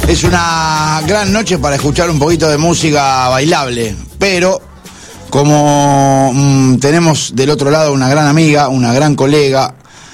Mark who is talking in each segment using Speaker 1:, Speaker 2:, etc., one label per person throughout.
Speaker 1: Es una gran noche para escuchar un poquito de música bailable, pero como tenemos del otro lado una gran amiga, una gran colega,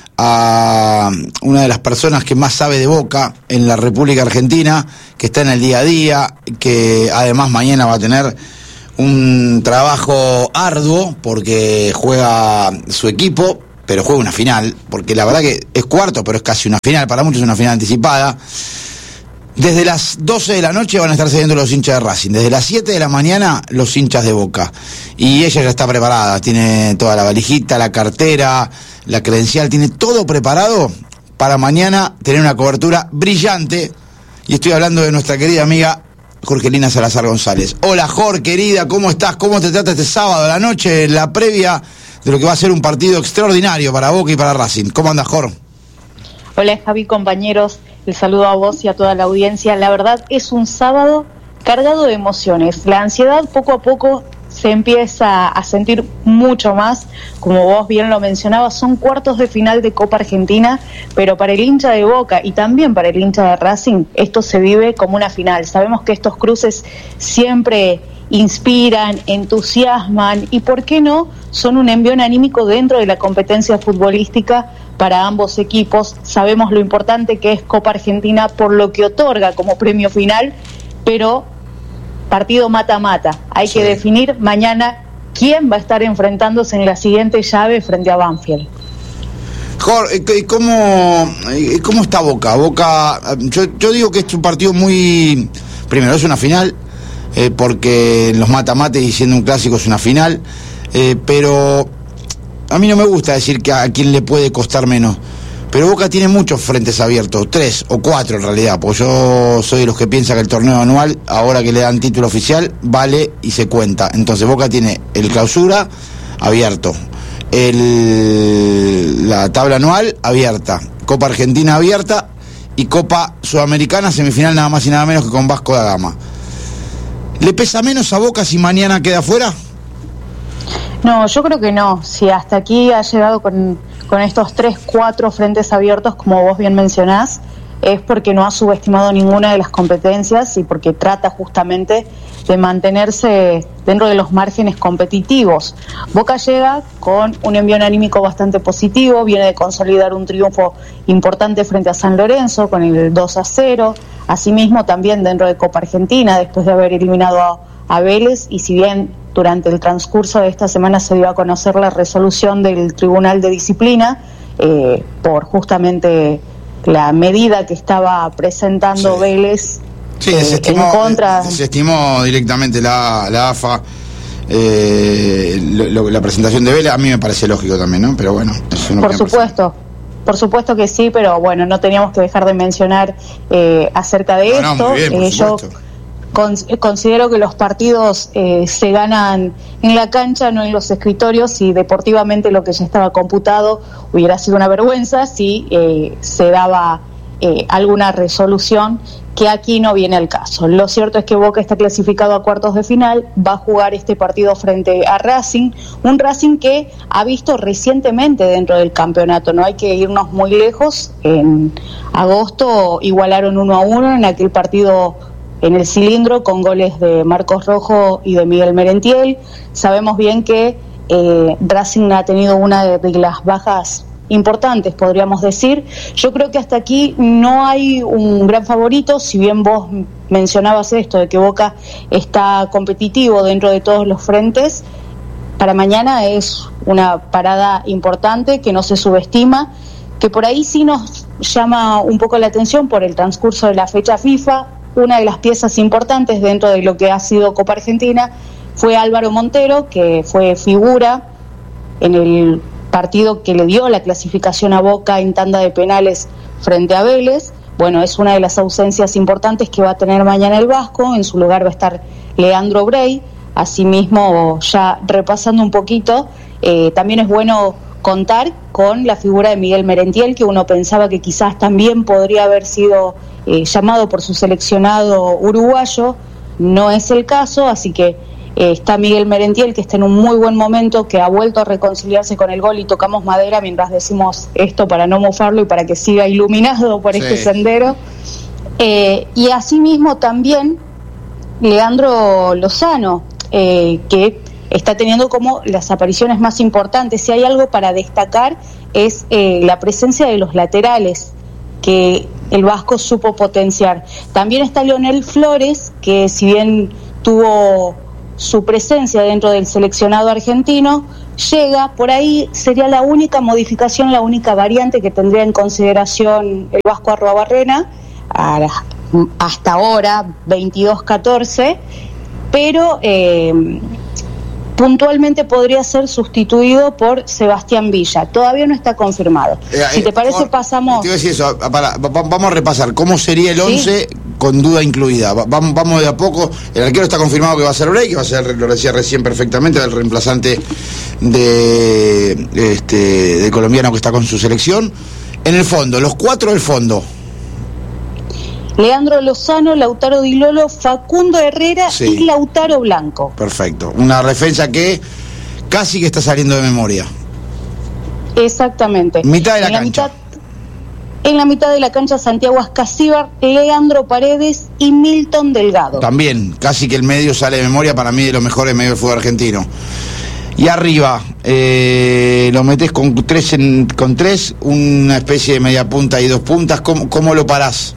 Speaker 1: a una de las personas que más sabe de Boca en la República Argentina, que está en el día a día, que además mañana va a tener un trabajo arduo porque juega su equipo, pero juega una final, porque la verdad que es cuarto, pero es casi una final, para muchos es una final anticipada. Desde las 12 de la noche van a estar saliendo los hinchas de Racing, desde las 7 de la mañana los hinchas de Boca. Y ella ya está preparada, tiene toda la valijita, la cartera, la credencial, tiene todo preparado para mañana tener una cobertura brillante. Y estoy hablando de nuestra querida amiga Jorgelina Salazar González. Hola Jor, querida, ¿cómo estás? ¿Cómo te trata este sábado a la noche, la previa de lo que va a ser un partido extraordinario para Boca y para Racing? ¿Cómo andas, Jor?
Speaker 2: Hola Javi, compañeros. El saludo a vos y a toda la audiencia. La verdad es un sábado cargado de emociones. La ansiedad poco a poco se empieza a sentir mucho más. Como vos bien lo mencionabas, son cuartos de final de Copa Argentina, pero para el hincha de Boca y también para el hincha de Racing, esto se vive como una final. Sabemos que estos cruces siempre inspiran, entusiasman y, ¿por qué no?, son un envión anímico dentro de la competencia futbolística para ambos equipos. Sabemos lo importante que es Copa Argentina por lo que otorga como premio final, pero partido mata-mata. Hay que definir mañana quién va a estar enfrentándose en la siguiente llave frente a Banfield.
Speaker 1: Jorge, ¿cómo está Boca? Boca, yo digo que es un partido muy... Primero, es una final, porque en los mata-mates y siendo un clásico es una final, pero a mí no me gusta decir que a quién le puede costar menos, pero Boca tiene muchos frentes abiertos, 3 o 4 en realidad, porque yo soy de los que piensa que el torneo anual, ahora que le dan título oficial, vale y se cuenta. Entonces Boca tiene el clausura abierto, la tabla anual abierta, Copa Argentina abierta y Copa Sudamericana semifinal nada más y nada menos que con Vasco da Gama. ¿Le pesa menos a Boca si mañana queda fuera?
Speaker 2: No, yo creo que no. Si hasta aquí ha llegado con estos 3-4 frentes abiertos, como vos bien mencionás, es porque no ha subestimado ninguna de las competencias y porque trata justamente de mantenerse dentro de los márgenes competitivos. Boca llega con un envión anímico bastante positivo, viene de consolidar un triunfo importante frente a San Lorenzo con el 2-0, asimismo también dentro de Copa Argentina, después de haber eliminado a Vélez, y si bien durante el transcurso de esta semana se dio a conocer la resolución del Tribunal de Disciplina por justamente la medida que estaba presentando Vélez en contra.
Speaker 1: Se estimó directamente la AFA la presentación de Vélez. A mí me parece lógico también, ¿no? Pero bueno, es una
Speaker 2: por supuesto que sí, pero bueno, no teníamos que dejar de mencionar acerca de esto.
Speaker 1: Muy bien, por supuesto.
Speaker 2: Considero que los partidos se ganan en la cancha, no en los escritorios, y deportivamente lo que ya estaba computado hubiera sido una vergüenza si se daba alguna resolución, que aquí no viene al caso. Lo cierto es que Boca está clasificado a cuartos de final, va a jugar este partido frente a Racing, un Racing que ha visto recientemente dentro del campeonato, no hay que irnos muy lejos, en agosto igualaron 1-1 en aquel partido en el Cilindro con goles de Marcos Rojo y de Miguel Merentiel. Sabemos bien que Racing ha tenido una de las bajas importantes, podríamos decir. Yo creo que hasta aquí no hay un gran favorito, si bien vos mencionabas esto de que Boca está competitivo dentro de todos los frentes. Para mañana es una parada importante que no se subestima, que por ahí sí nos llama un poco la atención por el transcurso de la fecha FIFA. Una de las piezas importantes dentro de lo que ha sido Copa Argentina fue Álvaro Montero, que fue figura en el partido que le dio la clasificación a Boca en tanda de penales frente a Vélez. Bueno, es una de las ausencias importantes que va a tener mañana el Vasco. En su lugar va a estar Leandro Brey. Asimismo, ya repasando un poquito, también es bueno contar con la figura de Miguel Merentiel, que uno pensaba que quizás también podría haber sido llamado por su seleccionado uruguayo. No es el caso, así que está Miguel Merentiel, que está en un muy buen momento, que ha vuelto a reconciliarse con el gol, y tocamos madera mientras decimos esto para no mofarlo y para que siga iluminado por este sendero. Y asimismo también Leandro Lozano, que está teniendo como las apariciones más importantes. Si hay algo para destacar es la presencia de los laterales, que el Vasco supo potenciar. También está Leonel Flores, que si bien tuvo su presencia dentro del seleccionado argentino, llega, por ahí sería la única modificación, la única variante que tendría en consideración el Vasco Arruabarrena, hasta ahora 22-14, pero puntualmente podría ser sustituido por Sebastián Villa. Todavía no está confirmado. Si te parece, pasamos...
Speaker 1: Te iba a decir eso, vamos a repasar cómo sería el 11 con duda incluida. Vamos de a poco. El arquero está confirmado que va a ser Blake, que va a ser, lo decía recién perfectamente, el reemplazante de colombiano que está con su selección. En el fondo, los 4 del fondo.
Speaker 2: Leandro Lozano, Lautaro Di Lolo, Facundo Herrera y Lautaro Blanco.
Speaker 1: Perfecto. Una defensa que casi que está saliendo de memoria.
Speaker 2: Exactamente.
Speaker 1: Mitad de la cancha.
Speaker 2: En la mitad de la cancha, Santiago Ascasíbar, Leandro Paredes y Milton Delgado.
Speaker 1: También, casi que el medio sale de memoria, para mí de los mejores medios del fútbol argentino. Y arriba, lo metés con tres, una especie de media punta y 2 puntas. ¿Cómo lo parás?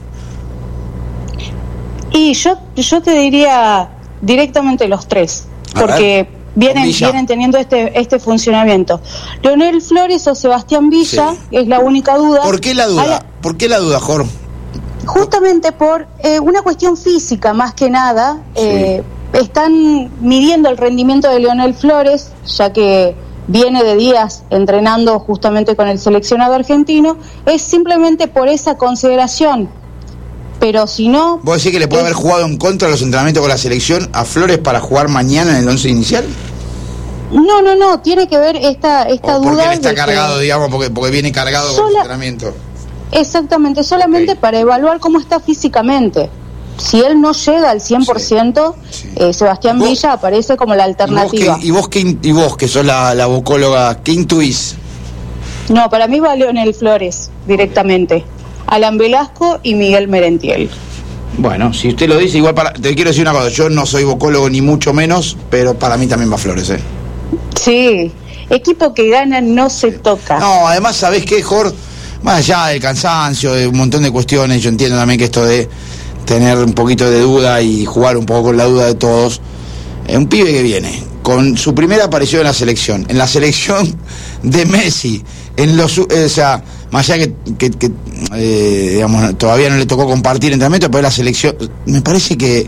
Speaker 1: Y
Speaker 2: yo te diría directamente los 3, porque vienen teniendo este funcionamiento. Leonel Flores o Sebastián Villa, es la única duda.
Speaker 1: ¿Por qué la duda? ¿Por qué la duda, Jorge?
Speaker 2: Justamente por una cuestión física, más que nada. Están midiendo el rendimiento de Leonel Flores, ya que viene de días entrenando justamente con el seleccionado argentino. Es simplemente por esa consideración. Pero si no...
Speaker 1: ¿Vos decís que le puede haber jugado en contra de los entrenamientos con la selección a Flores para jugar mañana en el 11 inicial?
Speaker 2: No, tiene que ver esta duda.
Speaker 1: Porque él está cargado, digamos, porque viene cargado con el entrenamiento.
Speaker 2: Exactamente, solamente para evaluar cómo está físicamente. Si él no llega al 100%, Sebastián Villa aparece como la alternativa.
Speaker 1: ¿Y vos que sos la vocóloga, qué intuís?
Speaker 2: No, para mí va Leonel Flores directamente. Alan Velasco y Miguel Merentiel.
Speaker 1: Bueno, si usted lo dice, igual te quiero decir una cosa, yo no soy vocólogo ni mucho menos, pero para mí también va Flores,
Speaker 2: Sí, equipo que gana no se toca.
Speaker 1: No, además, ¿sabés qué, Jorge? Más allá del cansancio, de un montón de cuestiones, yo entiendo también que esto de tener un poquito de duda y jugar un poco con la duda de todos, un pibe que viene con su primera aparición en la selección de Messi, más allá que digamos, todavía no le tocó compartir entrenamiento, pero la selección, me parece que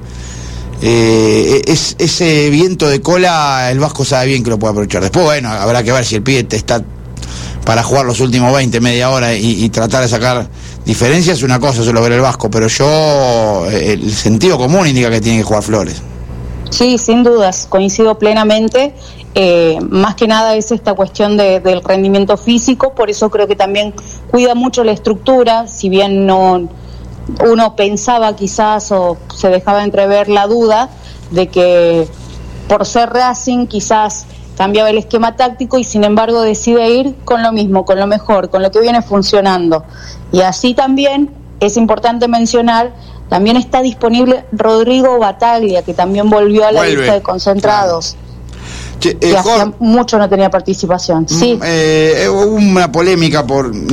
Speaker 1: ese viento de cola el Vasco sabe bien que lo puede aprovechar. Después, bueno, habrá que ver si el pibe está para jugar los últimos 20, media hora y tratar de sacar diferencias. Es una cosa, eso lo verá el Vasco, pero el sentido común indica que tiene que jugar Flores. Sí,
Speaker 2: sin dudas, coincido plenamente. Más que nada es esta cuestión del rendimiento físico, por eso creo que también cuida mucho la estructura, si bien uno pensaba quizás o se dejaba entrever la duda de que por ser Racing quizás cambiaba el esquema táctico y sin embargo decide ir con lo mismo, con lo mejor, con lo que viene funcionando. Y así también es importante mencionar, también está disponible Rodrigo Bataglia, que también volvió a la lista de concentrados. Que hacía mucho no tenía participación.
Speaker 1: Hubo una polémica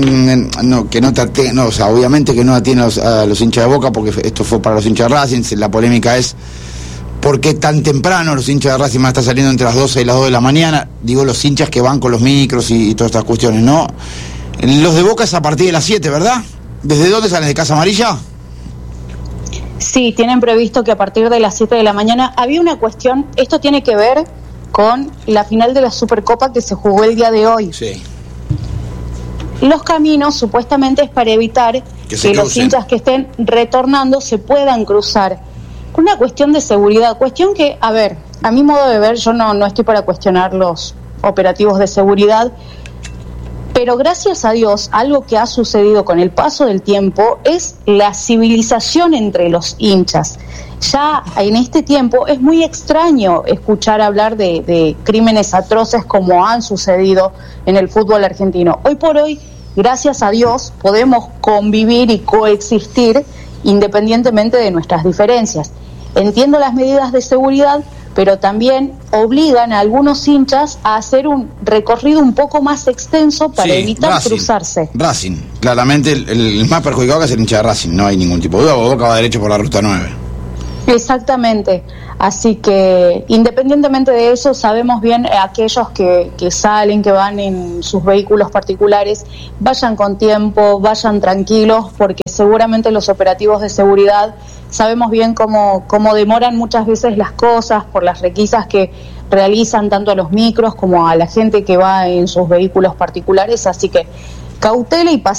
Speaker 1: obviamente que no atiene a los hinchas de Boca, porque esto fue para los hinchas de Racing. La polémica es ¿por qué tan temprano los hinchas de Racing van a estar saliendo entre las 12 y las 2 de la mañana? Digo, los hinchas que van con los micros y todas estas cuestiones, ¿no? Los de Boca es a partir de las 7, ¿verdad? ¿Desde dónde salen? ¿De Casa Amarilla?
Speaker 2: Sí, tienen previsto que a partir de las 7 de la mañana. Había una cuestión, esto tiene que ver con la final de la Supercopa que se jugó el día de hoy.
Speaker 1: Sí.
Speaker 2: Los caminos supuestamente es para evitar que los hinchas que estén retornando se puedan cruzar. Una cuestión de seguridad, cuestión que, a mi modo de ver, yo no estoy para cuestionar los operativos de seguridad, pero gracias a Dios, algo que ha sucedido con el paso del tiempo es la civilización entre los hinchas. Ya en este tiempo es muy extraño escuchar hablar de crímenes atroces como han sucedido en el fútbol argentino. Hoy por hoy, gracias a Dios, podemos convivir y coexistir independientemente de nuestras diferencias. Entiendo las medidas de seguridad, pero también obligan a algunos hinchas a hacer un recorrido un poco más extenso para evitar cruzarse.
Speaker 1: Racing, claramente el más perjudicado que es el hincha de Racing, no hay ningún tipo de duda, Boca va derecho por la ruta 9.
Speaker 2: Exactamente, así que independientemente de eso, sabemos bien aquellos que salen, que van en sus vehículos particulares, vayan con tiempo, vayan tranquilos, porque seguramente los operativos de seguridad sabemos bien cómo demoran muchas veces las cosas por las requisas que realizan tanto a los micros como a la gente que va en sus vehículos particulares, así que cautela y paciencia.